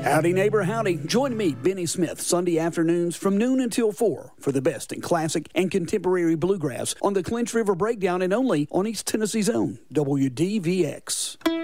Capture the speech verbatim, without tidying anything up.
Howdy, neighbor, howdy. Join me, Benny Smith, Sunday afternoons from noon until four for the best in classic and contemporary bluegrass on the Clinch River Breakdown and only on East Tennessee's own W D V X.